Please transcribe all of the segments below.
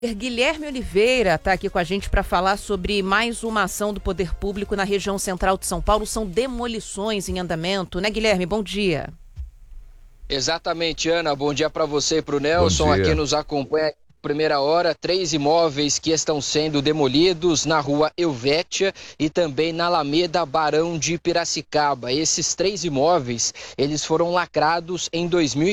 Guilherme Oliveira está aqui com a gente para falar sobre mais uma ação do Poder Público na região central de São Paulo. São demolições em andamento, né, Guilherme? Bom dia. Exatamente, Ana. Bom dia para você e para o Nelson. Aqui nos acompanha primeira hora, 3 imóveis que estão sendo demolidos na rua Helvétia e também na Alameda Barão de Piracicaba. Esses 3 imóveis, eles foram lacrados em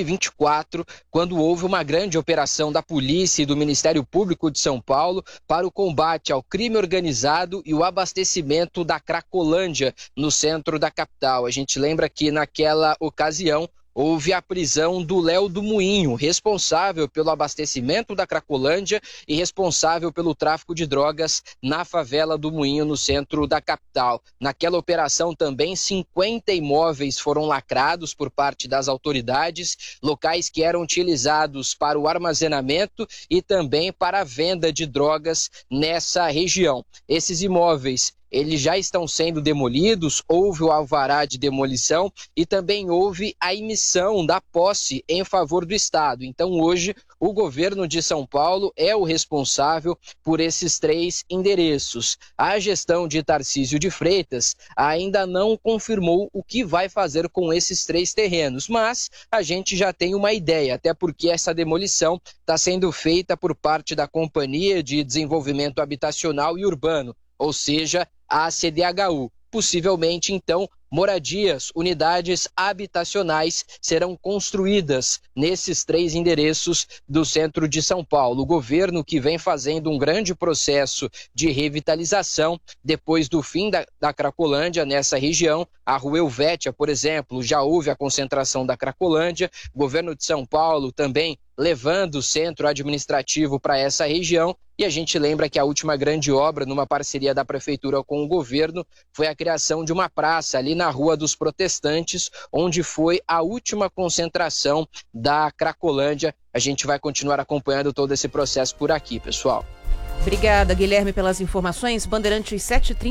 2024, quando houve uma grande operação da polícia e do Ministério Público de São Paulo para o combate ao crime organizado e o abastecimento da Cracolândia no centro da capital. A gente lembra que naquela ocasião houve a prisão do Léo do Moinho, responsável pelo abastecimento da Cracolândia e responsável pelo tráfico de drogas na favela do Moinho, no centro da capital. Naquela operação também 50 imóveis foram lacrados por parte das autoridades, locais que eram utilizados para o armazenamento e também para a venda de drogas nessa região. Esses imóveis, eles já estão sendo demolidos, houve o alvará de demolição e também houve a emissão da posse em favor do Estado. Então hoje o governo de São Paulo é o responsável por esses 3 endereços. A gestão de Tarcísio de Freitas ainda não confirmou o que vai fazer com esses 3 terrenos, mas a gente já tem uma ideia, até porque essa demolição está sendo feita por parte da Companhia de Desenvolvimento Habitacional e Urbano, ou seja, a CDHU. Possivelmente, então, moradias, unidades habitacionais serão construídas nesses 3 endereços do centro de São Paulo. O governo, que vem fazendo um grande processo de revitalização depois do fim da Cracolândia nessa região. A rua Helvétia, por exemplo, já houve a concentração da Cracolândia. O governo de São Paulo também levando o centro administrativo para essa região. E a gente lembra que a última grande obra, numa parceria da prefeitura com o governo, foi a criação de uma praça ali na Rua dos Protestantes, onde foi a última concentração da Cracolândia. A gente vai continuar acompanhando todo esse processo por aqui, pessoal. Obrigada, Guilherme, pelas informações. Bandeirantes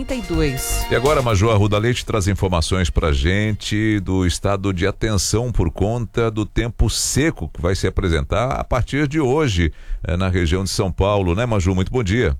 7h32. E agora, Major Arruda Leite traz informações pra gente do estado de atenção por conta do tempo seco que vai se apresentar a partir de hoje na região de São Paulo, né, Maju? Muito bom dia.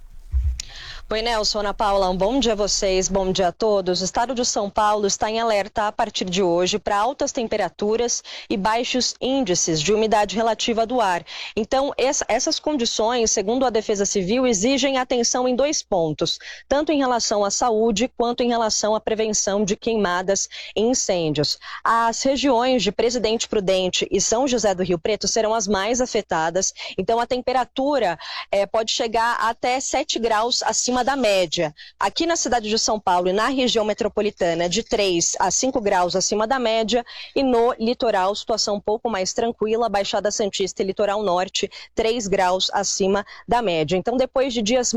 Oi, Nelson, Ana Paula, um bom dia a vocês, bom dia a todos. O estado de São Paulo está em alerta a partir de hoje para altas temperaturas e baixos índices de umidade relativa do ar. Então, essas condições, segundo a Defesa Civil, exigem atenção em 2 pontos, tanto em relação à saúde quanto em relação à prevenção de queimadas e incêndios. As regiões de Presidente Prudente e São José do Rio Preto serão as mais afetadas, então a temperatura pode chegar até 7 graus acima da média. Aqui na cidade de São Paulo e na região metropolitana, de 3 a 5 graus acima da média, e no litoral, situação um pouco mais tranquila, Baixada Santista e Litoral Norte, 3 graus acima da média. Então, depois de dias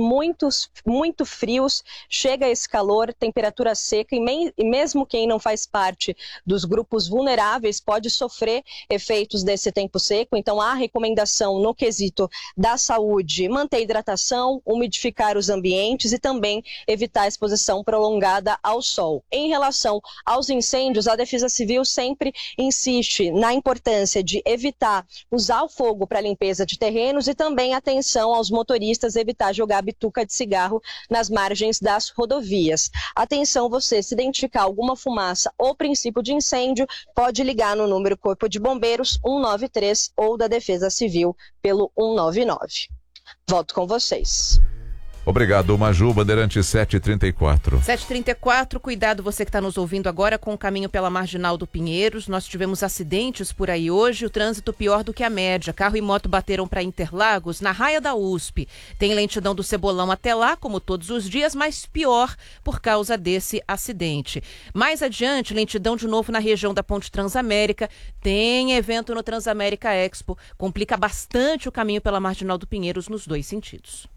muito frios, chega esse calor, temperatura seca, e mesmo quem não faz parte dos grupos vulneráveis pode sofrer efeitos desse tempo seco. Então, há recomendação no quesito da saúde: manter hidratação, umidificar os ambientes e também evitar a exposição prolongada ao sol. Em relação aos incêndios, a Defesa Civil sempre insiste na importância de evitar usar o fogo para limpeza de terrenos e também atenção aos motoristas, evitar jogar bituca de cigarro nas margens das rodovias. Atenção, você, se identificar alguma fumaça ou princípio de incêndio, pode ligar no número Corpo de Bombeiros 193 ou da Defesa Civil pelo 199. Volto com vocês. Obrigado, Maju. Bandeirante 7h34. 7h34, cuidado você que está nos ouvindo agora com o caminho pela Marginal do Pinheiros. Nós tivemos acidentes por aí hoje, o trânsito pior do que a média. Carro e moto bateram para Interlagos, na raia da USP. Tem lentidão do Cebolão até lá, como todos os dias, mas pior por causa desse acidente. Mais adiante, lentidão de novo na região da Ponte Transamérica. Tem evento no Transamérica Expo. Complica bastante o caminho pela Marginal do Pinheiros nos 2 sentidos.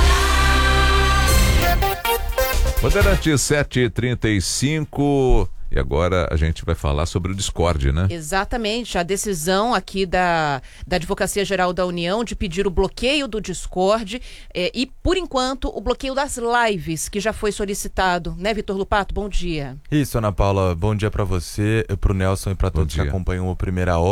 Bandeirante 7h35. E agora a gente vai falar sobre o Discord, né? Exatamente, a decisão aqui da Advocacia Geral da União de pedir o bloqueio do Discord e, por enquanto, o bloqueio das lives, que já foi solicitado, né, Vitor Lupato? Bom dia. Isso, Ana Paula, bom dia para você, para o Nelson e para todos que acompanham o Primeira Hora.